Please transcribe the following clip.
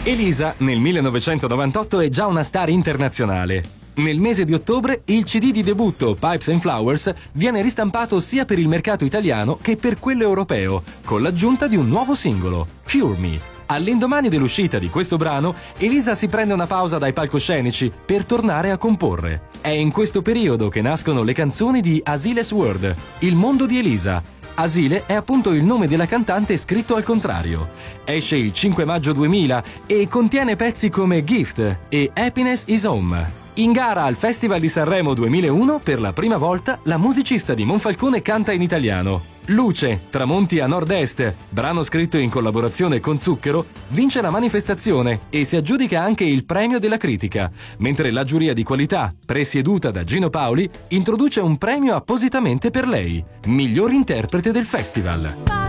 Elisa nel 1998 è già una star internazionale. Nel mese di ottobre il CD di debutto Pipes and Flowers viene ristampato sia per il mercato italiano che per quello europeo, con l'aggiunta di un nuovo singolo, Cure Me. All'indomani dell'uscita di questo brano, Elisa si prende una pausa dai palcoscenici per tornare a comporre. È in questo periodo che nascono le canzoni di Asile's World, il mondo di Elisa. Asile è appunto il nome della cantante scritto al contrario. Esce il 5 maggio 2000 e contiene pezzi come Gift e Happiness is Home. In gara al Festival di Sanremo 2001, per la prima volta, la musicista di Monfalcone canta in italiano. Luce, Tramonti a Nord-Est, brano scritto in collaborazione con Zucchero, vince la manifestazione e si aggiudica anche il premio della critica, mentre la giuria di qualità, presieduta da Gino Paoli, introduce un premio appositamente per lei, miglior interprete del festival.